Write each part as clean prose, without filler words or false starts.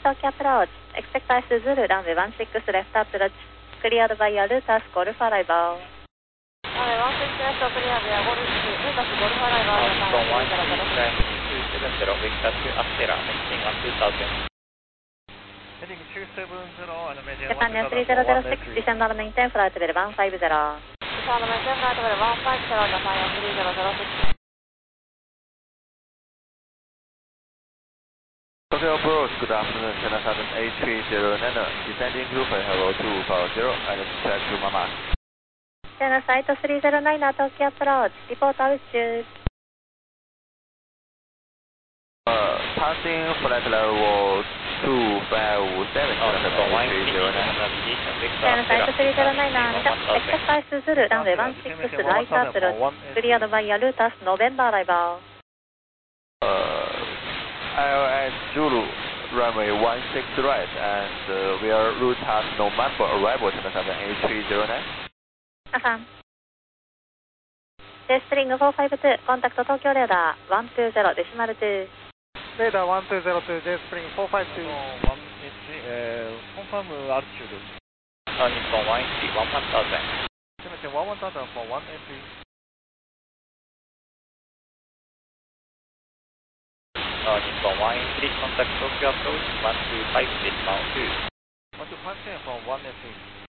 Tokyo approach. Expect ice Zulu, runway 16 left approach. Cleared by your Lutas, Golf arrival. Runway 16 left cleared by Golf, Lutas, Golf arrival. From 139.270, vector to Astera, maintain 12000. Heading 270 and maintain Japan Air 3006, descend on maintain flight level 150. Descend on maintain flight level 150, Japan Air 3006. Tokyo approach, good afternoon, China Southern A309, descending to level 240 and track to Mama. China Site 309, Tokyo approach, report altitude. Passing flight level 257, China Southern A309. China Site 309, expect ice Zulu, runway 16 right approach. Cleared by your Lutas, November arrival. ILS Zulu, runway 16 right, and we are route has November arrival, China Southern A309. Affirm. String 452, contact Tokyo radar 120, decimal 2. Radar 1202, J-Spring 452. Confirm altitude. Nippon 180, 1000. 1000 for 1 entry. Nippon 183, contact Tokyo approach 125.2. 125 for 1 entry.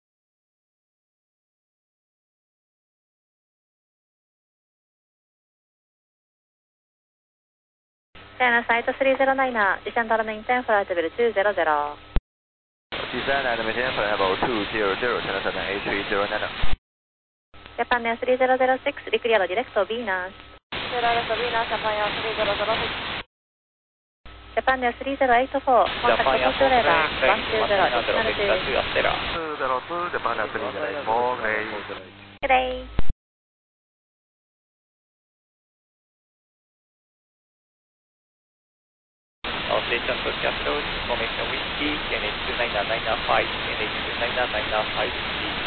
China Site 309, descend on maintain flight level 200. Descend and maintain flight level 200, China Southern A309. Japan Air 3006, declare direct to Venus. Direct to Venus, Japan Air 3006. Japan Air 3084, contact Tokyo radar 120, decimal 2. 202, Japan Air 384, Good day. Station Tokyo approach, information Whiskey, NH29995, NH29995,